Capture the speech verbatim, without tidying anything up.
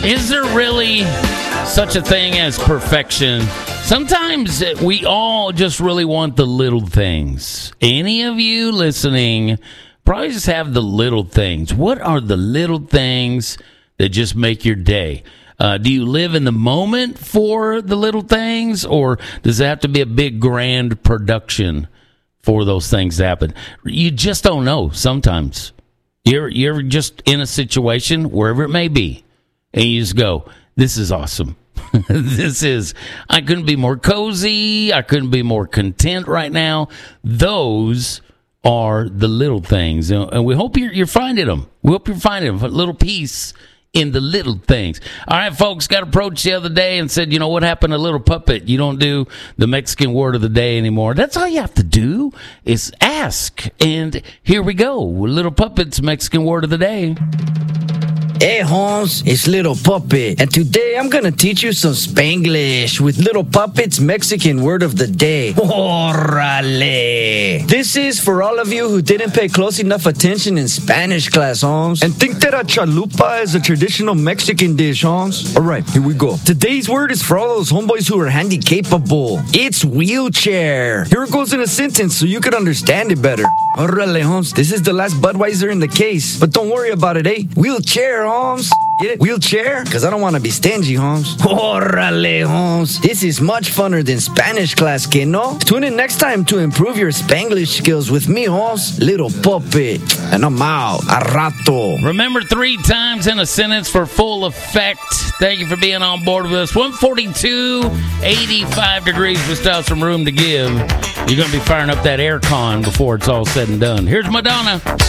Is there really such a thing as perfection? Sometimes we all just really want the little things. Any of you listening probably just have the little things. What are the little things that just make your day? Uh, do you live in the moment for the little things, or does it have to be a big grand production for those things to happen? You just don't know sometimes. You're, you're just in a situation, wherever it may be, and you just go, this is awesome. This is, I couldn't be more cozy. I couldn't be more content right now. Those are the little things. And we hope you're, you're finding them. We hope you're finding them. A little peace in the little things. All right, folks, got approached the other day and said, you know, what happened to Little Puppet? You don't do the Mexican word of the day anymore. That's all you have to do is ask. And here we go. Little Puppet's Mexican word of the day. Hey, Holmes, it's Little Puppet, and today I'm gonna teach you some Spanglish with Little Puppet's Mexican word of the day. Órale! This is for all of you who didn't pay close enough attention in Spanish class, Holmes, and think that a chalupa is a traditional Mexican dish, Holmes. All right, here we go. Today's word is for all those homeboys who are handy-capable. It's wheelchair. Here it goes in a sentence so you could understand it better. Órale, Holmes, this is the last Budweiser in the case, but don't worry about it, eh? Wheelchair, Holmes. Get it? Wheelchair? Because I don't want to be stingy, Holmes. Órale, Holmes. This is much funner than Spanish class, que no? Tune in next time to improve your Spanglish skills with me, Holmes, Little Puppet. And I'm out. A rato. Remember, three times in a sentence for full effect. Thank you for being on board with us. one forty-two, eighty-five degrees. We still have some room to give. You're going to be firing up that air con before it's all said and done. Here's Madonna.